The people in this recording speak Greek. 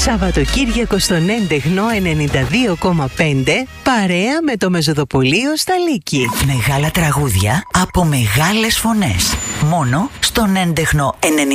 Σαββατοκύριακο στον έντεχνο 92,5 παρέα με το Μεζοδοπολείο Σταλίκη. Μεγάλα τραγούδια από μεγάλες φωνές. Μόνο στον έντεχνο 92,5.